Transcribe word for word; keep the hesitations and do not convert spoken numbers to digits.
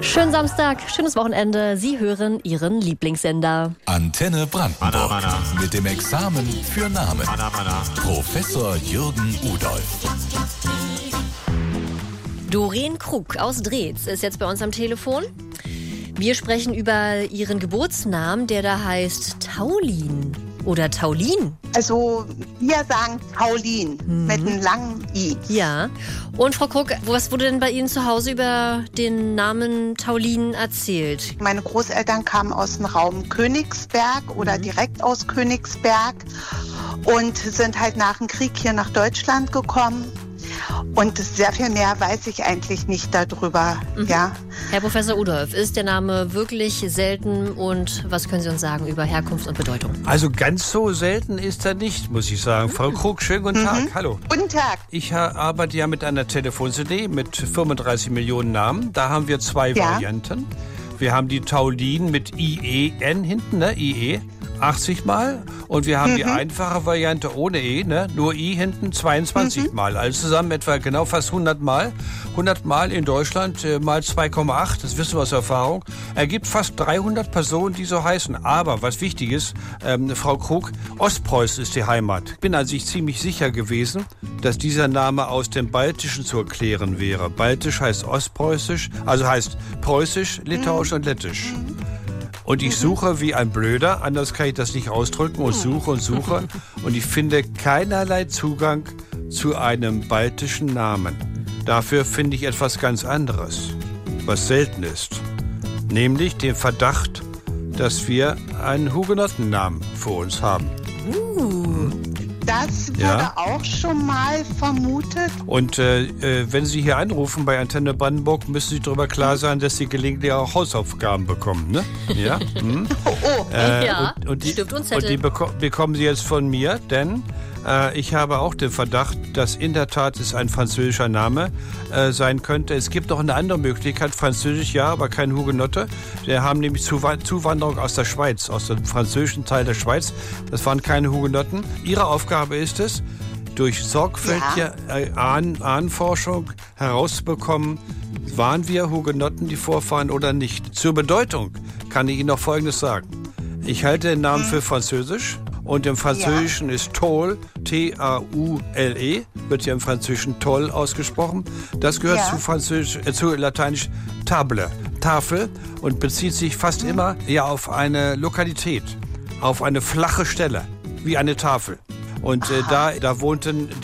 Schönen Samstag, schönes Wochenende. Sie hören Ihren Lieblingssender. Antenne Brandenburg. Mana, mana. Mit dem Examen für Namen. Mana, mana. Professor Jürgen Udolph. Doreen Krug aus Dreetz ist jetzt bei uns am Telefon. Wir sprechen über ihren Geburtsnamen, der da heißt Taulin oder Taulin. Also wir sagen Taulin mhm. mit einem langen I. Ja. Und Frau Krug, was wurde denn bei Ihnen zu Hause über den Namen Taulin erzählt? Meine Großeltern kamen aus dem Raum Königsberg oder mhm. direkt aus Königsberg und sind halt nach dem Krieg hier nach Deutschland gekommen. Und sehr viel mehr weiß ich eigentlich nicht darüber. Mhm. Ja. Herr Professor Udolph, ist der Name wirklich selten und was können Sie uns sagen über Herkunft und Bedeutung? Also ganz so selten ist er nicht, muss ich sagen. Mhm. Frau Krug, schönen guten Tag. Mhm. Hallo. Guten Tag. Ich arbeite ja mit einer Telefon-C D mit fünfunddreißig Millionen Namen. Da haben wir zwei ja. Varianten. Wir haben die Taulin mit I E N hinten, ne? I E. achtzig Mal und wir haben mhm. die einfache Variante ohne E, ne? Nur I hinten zweiundzwanzig mhm. Mal. Also zusammen etwa genau fast hundert Mal. hundert Mal in Deutschland äh, mal zwei Komma acht, das wissen wir aus Erfahrung, ergibt fast dreihundert Personen, die so heißen. Aber was wichtig ist, ähm, Frau Krug, Ostpreußen ist die Heimat. Ich bin also ich ziemlich sicher gewesen, dass dieser Name aus dem Baltischen zu erklären wäre. Baltisch heißt Ostpreußisch, also heißt Preußisch, Litauisch mhm. und Lettisch. Und ich suche wie ein Blöder, anders kann ich das nicht ausdrücken, und suche und suche. Und ich finde keinerlei Zugang zu einem baltischen Namen. Dafür finde ich etwas ganz anderes, was selten ist. Nämlich den Verdacht, dass wir einen Hugenottennamen vor uns haben. Uh. Das wurde ja. auch schon mal vermutet. Und äh, äh, wenn Sie hier anrufen bei Antenne Brandenburg, müssen Sie darüber klar sein, dass Sie gelegentlich auch Hausaufgaben bekommen, ne? Ja, hm? oh, oh. Äh, ja. Und, und die, Stift und Zettel. Und die beko- bekommen Sie jetzt von mir, denn äh, ich habe auch den Verdacht, dass in der Tat es ein französischer Name äh, sein könnte. Es gibt noch eine andere Möglichkeit, französisch ja, aber kein Hugenotte. Wir haben nämlich Zuw- Zuwanderung aus der Schweiz, aus dem französischen Teil der Schweiz. Das waren keine Hugenotten. Ihre Aufgabe ist es, durch sorgfältige ja. Ahn- Ahnenforschung herauszubekommen, waren wir Hugenotten die Vorfahren oder nicht. Zur Bedeutung kann ich Ihnen noch Folgendes sagen. Ich halte den Namen hm. für französisch und im Französischen ja. ist Toll, T A U L E, wird ja im Französischen Toll ausgesprochen. Das gehört ja. zu, Französisch, äh, zu Lateinisch Table, Tafel, und bezieht sich fast hm. immer ja auf eine Lokalität, auf eine flache Stelle, wie eine Tafel. Und äh, da, da wohnten